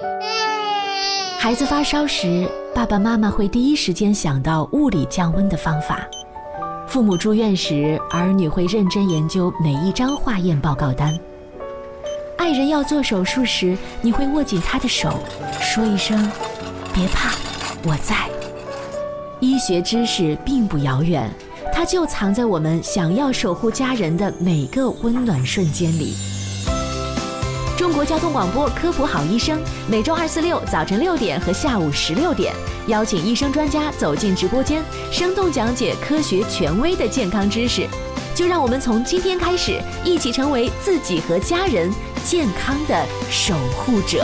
孩子发烧时，爸爸妈妈会第一时间想到物理降温的方法。父母住院时，儿女会认真研究每一张化验报告单。爱人要做手术时，你会握紧他的手，说一声别怕，我在。医学知识并不遥远，它就藏在我们想要守护家人的每个温暖瞬间里。中国交通广播科普好医生，每周2、4、6早晨6点和下午16点，邀请医生专家走进直播间，生动讲解科学权威的健康知识。就让我们从今天开始，一起成为自己和家人健康的守护者。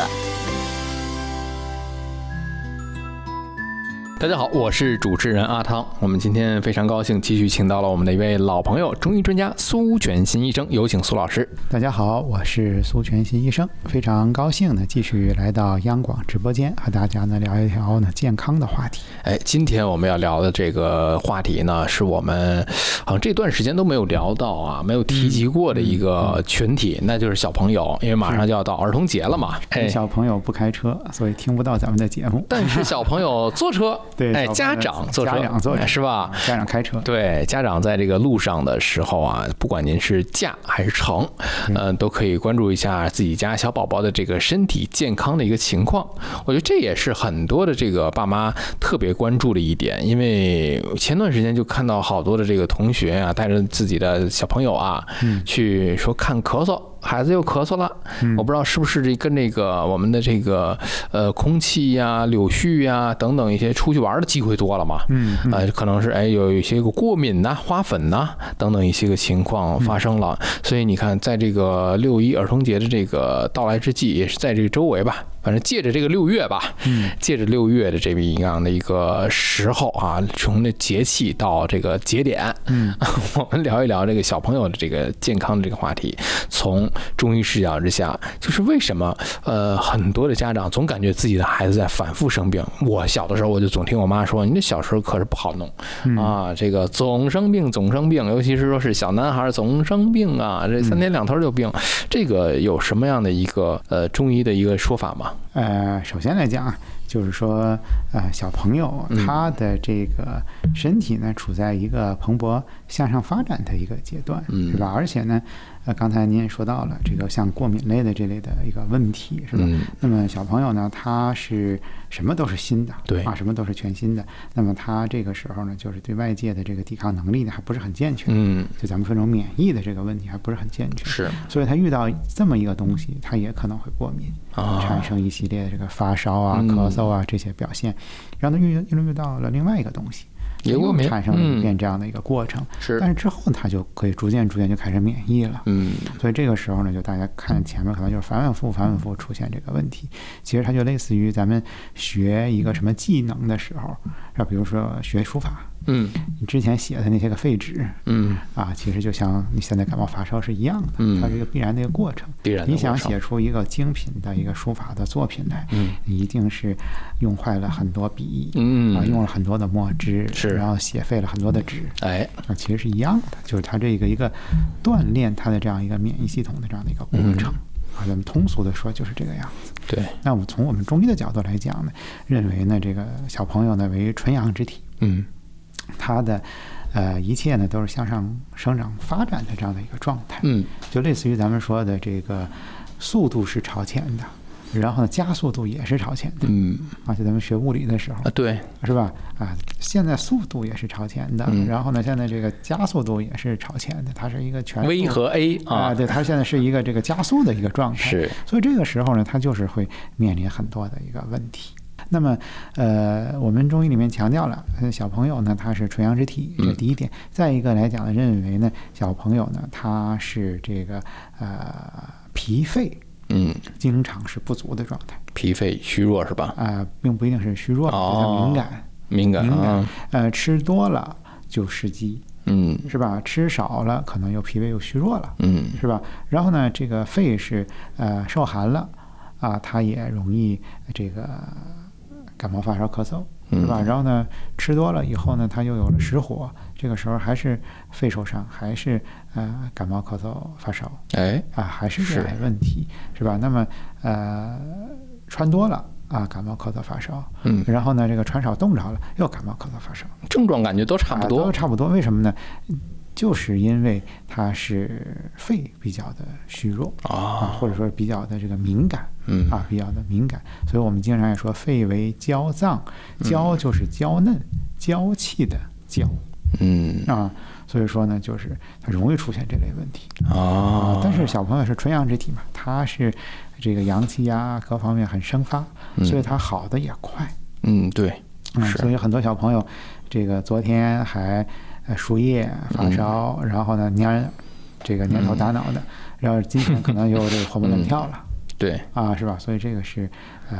大家好，我是主持人阿汤。我们今天非常高兴继续请到了我们的一位老朋友，中医专家苏全新医生，有请苏老师。 大家好，我是苏全新医生，非常高兴呢继续来到央广直播间，和大家呢聊一聊呢健康的话题。 今天我们要聊的这个话题呢，是我们好像这段时间都没有聊到啊，没有提及过的一个群体，那就是小朋友，因为马上就要到儿童节了嘛。 小朋友不开车，所以听不到咱们的节目。 但是小朋友坐车。 对， 家长坐车，是吧？ 家长开车， 对，家长在这个路上的时候啊，不管您是驾还是乘，都可以关注一下自己家小宝宝的这个身体健康的一个情况。我觉得这也是很多的这个爸妈特别关注的一点，因为前段时间就看到好多的这个同学啊，带着自己的小朋友啊，去说看咳嗽。孩子又咳嗽了，我不知道是不是跟这个我们的这个空气呀、柳絮呀等等一些出去玩的机会多了嘛，可能是有一些个过敏呐、花粉呐等等一些个情况发生了，所以你看，在这个6·1儿童节的这个到来之际，也是在这个周围吧。反正借着这个6月吧，借着6月的这样的一个时候啊，从这节气到这个节点，我们聊一聊这个小朋友的这个健康的这个话题。从中医视角之下，就是为什么很多的家长总感觉自己的孩子在反复生病。我小的时候我就总听我妈说，你这小时候可是不好弄啊，这个总生病，尤其是说是小男孩总生病啊，这3天2头就病，这个有什么样的一个中医的一个说法吗？ 首先来讲，就是说，小朋友他的这个身体呢，处在一个蓬勃向上发展的一个阶段，是吧？而且呢，刚才您也说到了这个像过敏类的这类的一个问题，是吧？那么小朋友呢，他是什么都是新的，对啊，什么都是全新的。那么他这个时候呢，就是对外界的这个抵抗能力呢，还不是很健全，就咱们说这种免疫的这个问题还不是很健全， 是。 所以他遇到这么一个东西，他也可能会过敏，产生一系列的这个发烧啊、咳嗽啊这些表现，然后他遇到了另外一个东西。又产生了一遍这样的一个过程，但是之后他就可以逐渐就开始免疫了，所以这个时候呢，就大家看前面可能就是反反复出现这个问题。其实它就类似于咱们学一个什么技能的时候，比如说学书法，你之前写的那些个废纸，其实就像你现在感冒发烧是一样的，它是一个必然的一个过程。你想写出一个精品的一个书法的作品来，你一定是用坏了很多笔，用了很多的墨汁，然后写废了很多的纸，其实是一样的，就是它这个一个锻炼它的这样一个免疫系统的这样的一个过程。咱们通俗的说就是这个样子。 对。 那我们从我们中医的角度来讲呢，认为呢这个小朋友呢为纯阳之体，他的一切呢都是向上生长发展的这样的一个状态，就类似于咱们说的这个速度是朝前的，然后呢加速度也是朝前的，就咱们学物理的时候， 对， 是吧？现在速度也是朝前的，然后呢现在这个加速度也是朝前的，它是一个全 V 和 A 对，它现在是一个这个加速的一个状态， 是， 所以这个时候呢，它就是会面临很多的一个问题。那么我们中医里面强调了，小朋友呢他是纯阳之体，这第一点。再一个来讲呢，认为呢小朋友呢他是这个脾肺经常是不足的状态， 脾肺虚弱是吧？ 并不一定是虚弱，敏感，吃多了就失积，是吧？吃少了可能又脾胃又虚弱了，是吧？然后呢，这个肺是受寒了它也容易这个感冒发烧咳嗽，是吧？然后呢，吃多了以后呢，它又有了实火，这个时候还是肺受伤，还是感冒咳嗽发烧，还是这样的问题，是吧？那么穿多了啊，感冒咳嗽发烧，然后呢这个穿少冻着了又感冒咳嗽发烧， 症状感觉都差不多， 都差不多。为什么呢？就是因为它是肺比较的虚弱或者说比较的这个敏感，比较的敏感，所以我们经常也说肺为娇脏，娇就是娇嫩、娇气的娇，所以说呢，就是它容易出现这类问题但是小朋友是纯阳之体嘛，他是这个阳气啊各方面很生发，所以他好的也快。 对， 所以很多小朋友，这个昨天还输液发烧，然后呢蔫头打脑的，然后今天可能又这个活蹦乱跳了， 对是吧？所以这个是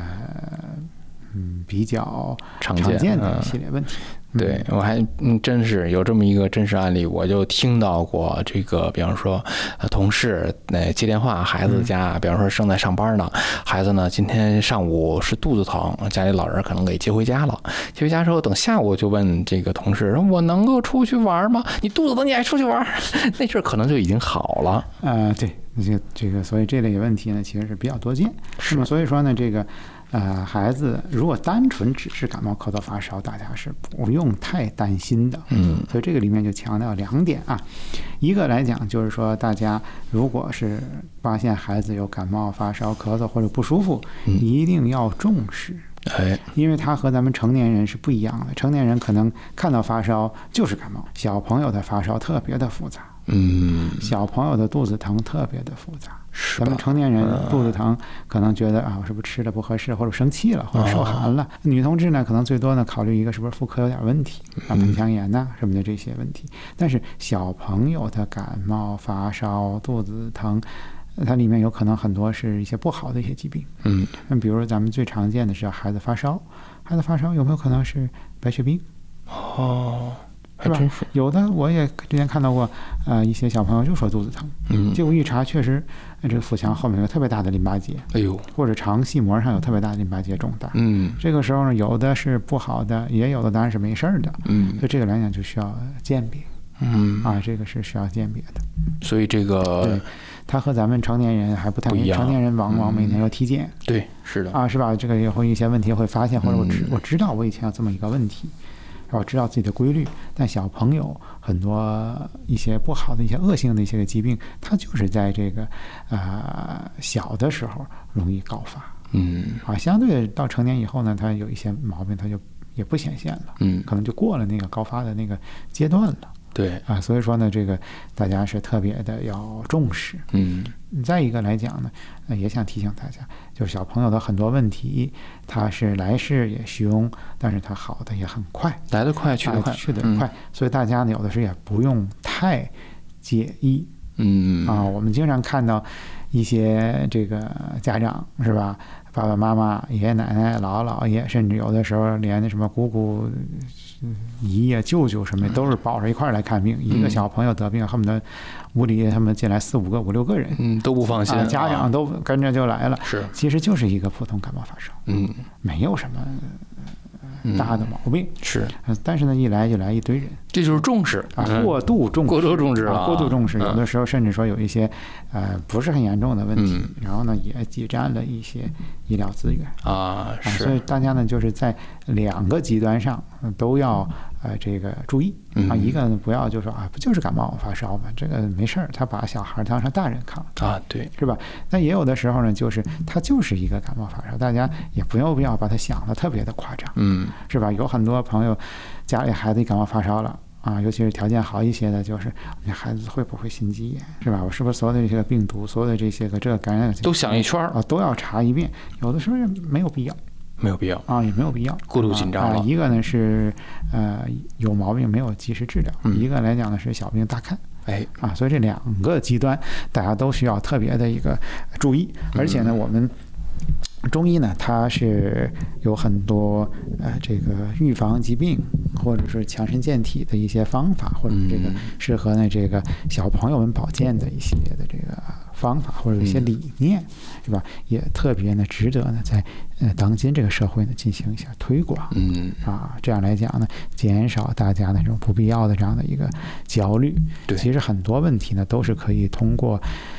比较常见的一系列问题。 对，我还真是有这么一个真实案例，我就听到过这个，比方说同事接电话，孩子家，比方说正在上班呢，孩子呢今天上午是肚子疼，家里老人可能给接回家了，接回家之后等下午就问这个同事，我能够出去玩吗？你肚子疼你还出去玩？那阵可能就已经好了。 对，这个所以这类问题呢其实是比较多见。是吗？所以说呢这个孩子如果单纯只是感冒咳嗽发烧，大家是不用太担心的。所以这个里面就强调2点啊。一个来讲就是说，大家如果是发现孩子有感冒发烧咳嗽或者不舒服，一定要重视。因为他和咱们成年人是不一样的，成年人可能看到发烧就是感冒，小朋友的发烧特别的复杂。小朋友的肚子疼特别的复杂。咱们成年人肚子疼可能觉得我是不是吃的不合适，或者生气了，或者受寒了。女同志呢可能最多呢考虑一个是不是妇科有点问题盆腔炎什么的这些问题。但是小朋友的感冒发烧肚子疼，它里面有可能很多是一些不好的一些疾病。比如说咱们最常见的是孩子发烧，有没有可能是白血病？是吧？有的我也之前看到过，一些小朋友就说肚子疼，结果一查确实这个腹腔后面有特别大的淋巴结，或者肠系膜上有特别大的淋巴结肿大。这个时候呢，有的是不好的，也有的当然是没事的。所以这个来讲就需要鉴别。这个是需要鉴别的。 所以这个对，它和咱们成年人还不太一样。成年人往往每年要体检。对， 是的。 是吧？这个也会一些问题会发现，或者我知道我以前有这么一个问题。我知道自己的规律，但小朋友很多一些不好的一些恶性的一些疾病，它就是在这个小的时候容易高发。相对到成年以后呢，它有一些毛病，它就也不显现了，可能就过了那个高发的那个阶段了。 对所以说呢，这个大家是特别的要重视。再一个来讲呢，也想提醒大家，就是小朋友的很多问题，他是来势也凶，但是他好的也很快， 来得快去得快， 去得快。所以大家呢，有的时候也不用太介意。我们经常看到一些这个家长是吧，爸爸妈妈、爷爷奶奶、姥姥爷，甚至有的时候连那什么姑姑、姨呀、舅舅什么都是抱着一块来看病。一个小朋友得病，恨不得屋里他们进来4、5个、5、6个人， 都不放心， 家长都跟着就来了。 是， 其实就是一个普通感冒发烧，没有什么大的毛病。 是， 但是呢，一来就来一堆人， 这就是重视过度重视， 过度重视， 有的时候甚至说有一些不是很严重的问题，然后呢也挤占了一些医疗资源是。 所以大家呢就是在2个极端上都要这个注意一个呢不要就说不就是感冒发烧嘛，这个没事儿，他把小孩当成大人看对， 是吧？那也有的时候呢，就是他就是一个感冒发烧，大家也不要把它想的特别的夸张，是吧？有很多朋友家里孩子感冒发烧了尤其是条件好一些的，就是你孩子会不会心肌炎，是吧？我是不是所有的这些个病毒，所有的这些个这个感染都想一圈都要查一遍，有的时候也没有必要。也没有必要过度紧张了。 一个呢是有毛病没有及时治疗，一个来讲呢是小病大看。所以这2个极端大家都需要特别的一个注意。而且呢，我们中医呢，它是有很多这个预防疾病或者是强身健体的一些方法，或者这个适合呢这个小朋友们保健的一系列的这个方法或者一些理念，是吧？也特别呢值得呢在当今这个社会呢进行一下推广。这样来讲呢，减少大家那种不必要的这样的一个焦虑。 对， 其实很多问题呢都是可以通过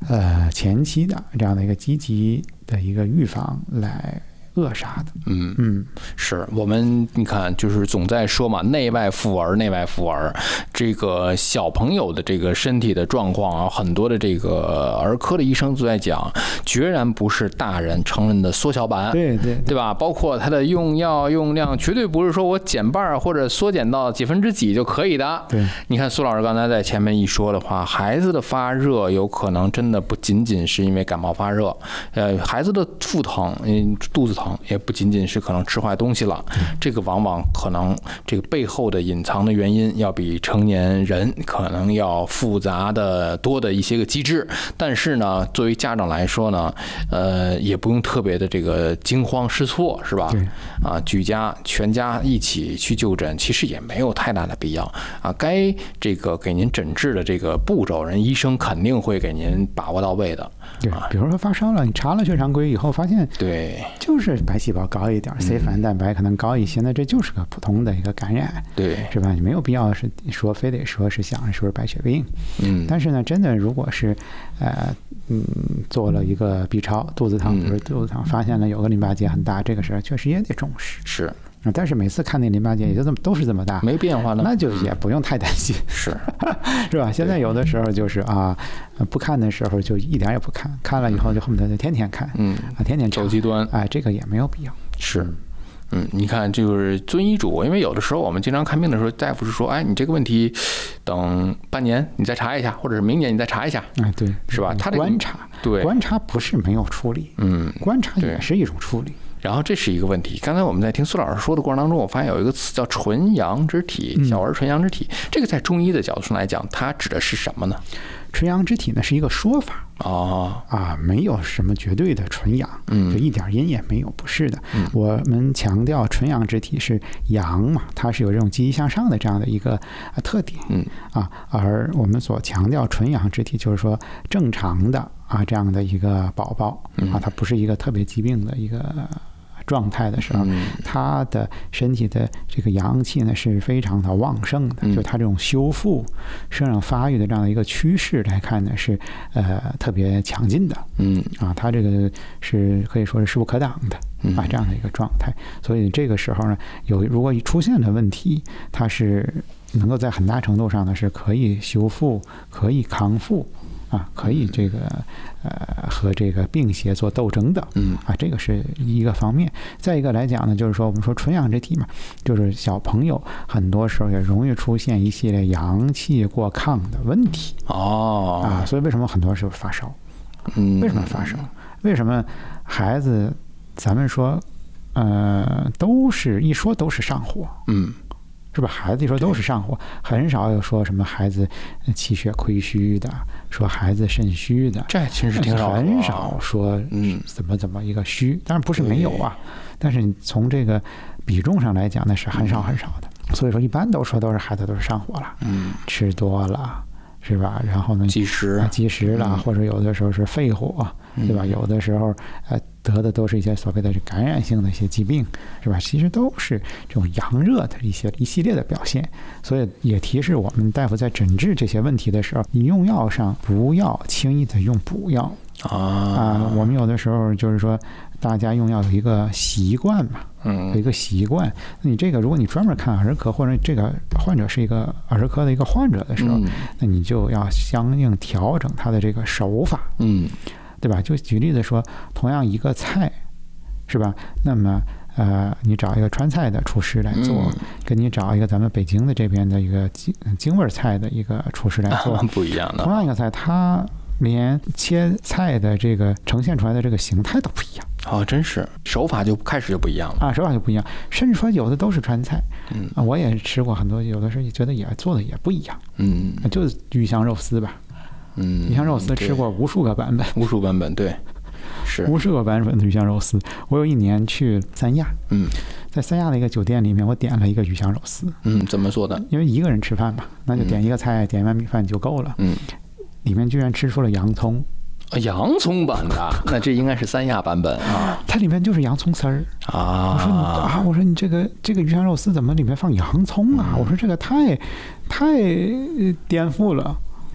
前期的这样的一个积极的一个预防来扼杀的。 是我们你看就是总在说嘛，内外妇儿，内外妇儿，这个小朋友的这个身体的状况啊，很多的这个儿科的医生都在讲，决然不是大人成人的缩小版，对吧？包括他的用药用量，绝对不是说我减半或者缩减到几分之几就可以的。 对， 你看苏老师刚才在前面一说的话，孩子的发热有可能真的不仅仅是因为感冒发热，孩子的腹疼、肚子疼也不仅仅是可能吃坏东西了，这个往往可能这个背后的隐藏的原因要比成年人可能要复杂的多的一些个机制。但是呢，作为家长来说呢，也不用特别的这个惊慌失措，是吧？啊，全家一起去就诊，其实也没有太大的必要啊。该这个给您诊治的这个步骤，人医生肯定会给您把握到位的。 对，比如说发烧了，你查了血常规以后发现， 对， 就是白细胞高一点，C 反蛋白可能高一些，那这就是个普通的一个感染， 对， 是吧？你没有必要是说非得说是想是不是白血病，但是呢，真的如果是做了一个 B 超，肚子疼，发现了有个淋巴结很大，这个事儿确实也得重视， 是。 但是每次看那淋巴结也就都是这么大， 没变化呢， 那就也不用太担心，是吧？现在有的时候就是不看的时候就一点也不看，看了以后就恨不得就天天看，天天走极端， 这个也没有必要。 是，你看就是遵医嘱，因为有的时候我们经常看病的时候，大夫是说，你这个问题等半年你再查一下，或者是明年你再查一下， 对， 是吧？他观察， 对， 观察不是没有处理，观察也是一种处理。 然后这是一个问题。刚才我们在听苏老师说的过程当中，我发现有一个词叫纯阳之体，小儿纯阳之体。这个在中医的角度上来讲，它指的是什么呢？ 纯阳之体呢是一个说法没有什么绝对的纯阳，就一点阴也没有，不是的。我们强调纯阳之体是阳嘛，它是有这种积极向上的这样的一个特点，而我们所强调纯阳之体就是说正常的这样的一个宝宝它不是一个特别疾病的一个状态的时候，他的身体的这个阳气呢是非常的旺盛的，就他这种修复、生长发育的这样的一个趋势来看呢，是特别强劲的，他这个是可以说是势不可挡的这样的一个状态。所以这个时候呢，如果出现了问题，它是能够在很大程度上呢是可以修复、可以康复。可以这个和这个病邪做斗争的，这个是一个方面。再一个来讲呢，就是说我们说纯阳之体嘛，就是小朋友很多时候也容易出现一系列阳气过亢的问题所以为什么很多时候发烧？为什么发烧？为什么孩子咱们说都是上火？是吧？孩子一说都是上火，很少有说什么孩子气血亏虚的，说孩子肾虚的， 这其实挺少， 很少说怎么一个虚，当然不是没有但是你从这个比重上来讲，那是很少很少的。所以说一般都是孩子都是上火了，吃多了。是吧？然后呢，积食了，或者有的时候是肺火，对吧？有的时候得的都是一些所谓的感染性的一些疾病，是吧？其实都是这种阳热的一系列的表现。所以也提示我们大夫在诊治这些问题的时候，你用药上不要轻易的用补药我们有的时候就是说，大家用药有一个习惯嘛，有一个习惯。你这个如果你专门看儿科，或者这个患者是一个儿科的一个患者的时候，那你就要相应调整他的这个手法，对吧？就举例子说，同样一个菜，是吧？那么你找一个川菜的厨师来做，跟你找一个咱们北京的这边的一个京味菜的一个厨师来做， 不一样的。 同样一个菜，他连切菜的这个呈现出来的这个形态都不一样真是手法就开始就不一样了手法就不一样，甚至说有的都是川菜，我也吃过很多，有的时候觉得也做的也不一样，就是鱼香肉丝吧，鱼香肉丝吃过无数个版本， 对，是无数个版本的鱼香肉丝。我有一年去三亚，在三亚的一个酒店里面，我点了一个鱼香肉丝， 怎么做的？ 因为一个人吃饭嘛，那就点一个菜，点一碗米饭就够了，里面居然吃出了洋葱。 洋葱版的，那这应该是三亚版本它里面就是洋葱丝儿我说你这个鱼香肉丝怎么里面放洋葱我说这个太颠覆了。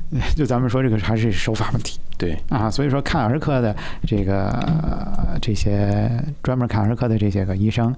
就咱们说这个还是手法问题。 对啊，所以说看儿科的这些专门看儿科的这些个医生，